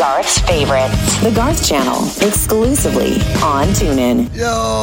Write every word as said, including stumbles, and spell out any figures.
Garth's favorites. The Garth Channel, exclusively on TuneIn. Yo.